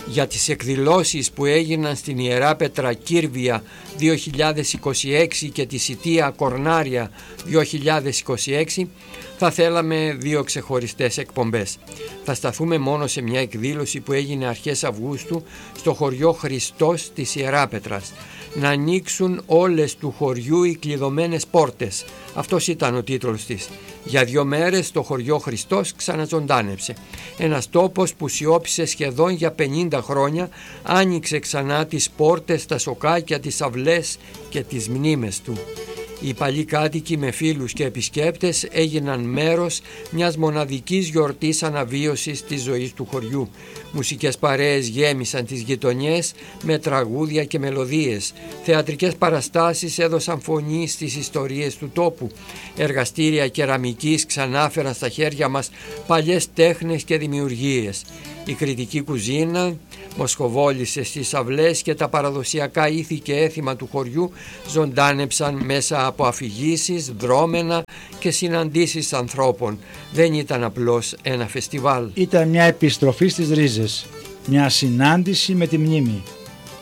για τις εκδηλώσεις που έγιναν στην Ιερά Πέτρα Κύρβια 2026 και τη Σιτία Κορνάρια 2026, θα θέλαμε 2 ξεχωριστές εκπομπές. Θα σταθούμε μόνο σε μια εκδήλωση που έγινε αρχές Αυγούστου στο χωριό Χριστός της Ιεράπετρας. Να ανοίξουν όλες του χωριού οι κλειδωμένες πόρτες. Αυτός ήταν ο τίτλος της. Για 2 μέρες το χωριό Χριστός ξαναζωντάνεψε. Ένας τόπος που σιώπησε σχεδόν για 50 χρόνια, άνοιξε ξανά τις πόρτες, τα σοκάκια, τις αυλές και τις μνήμες του. Οι παλιοί κάτοικοι με φίλους και επισκέπτες έγιναν μέρος μιας μοναδικής γιορτής αναβίωσης της ζωής του χωριού. Μουσικές παρέες γέμισαν τις γειτονιές με τραγούδια και μελωδίες. Θεατρικές παραστάσεις έδωσαν φωνή στις ιστορίες του τόπου. Εργαστήρια κεραμικής ξανάφεραν στα χέρια μας παλιές τέχνες και δημιουργίες. Η κριτική κουζίνα μοσχοβόλησε στις αυλές και τα παραδοσιακά ήθη και έθιμα του χωριού ζωντάνεψαν μέσα από αφηγήσεις, δρόμενα και συναντήσεις ανθρώπων. Δεν ήταν απλώς ένα φεστιβάλ. Ήταν μια επιστροφή στις ρίζες, μια συνάντηση με τη μνήμη.